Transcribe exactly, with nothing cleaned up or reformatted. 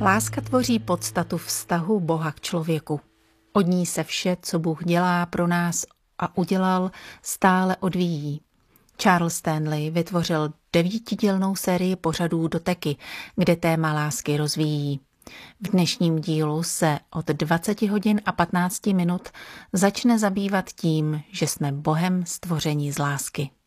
Láska tvoří podstatu vztahu Boha k člověku. Od ní se vše, co Bůh dělá pro nás a udělal, stále odvíjí. Charles Stanley vytvořil devítidílnou sérii pořadů Doteky, kde téma lásky rozvíjí. V dnešním dílu se od dvacet hodin a patnáct minut začne zabývat tím, že jsme Bohem stvoření z lásky.